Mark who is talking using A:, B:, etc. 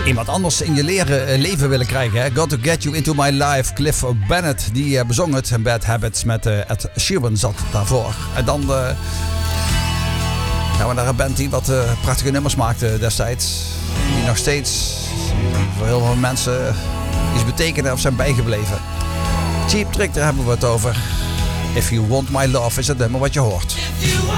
A: iemand anders in je leven willen krijgen. Hè? Got to Get You Into My Life. Cliff Bennett die bezong het. En Bad Habits met Ed Sheeran zat daarvoor. En dan gaan we naar een band die wat prachtige nummers maakte destijds. Die nog steeds voor heel veel mensen iets betekenen of zijn bijgebleven. Cheap Trick, daar hebben we het over. If You Want My Love is het nummer wat je hoort.